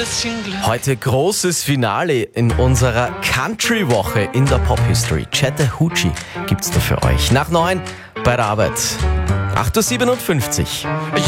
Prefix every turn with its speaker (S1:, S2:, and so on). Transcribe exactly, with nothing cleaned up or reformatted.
S1: bisschen Glück.
S2: Heute großes Finale in unserer Country-Woche in der Pop-History. Chattahoochee gibt's da für euch. Nach neun bei der Arbeit. acht Uhr siebenundfünfzig.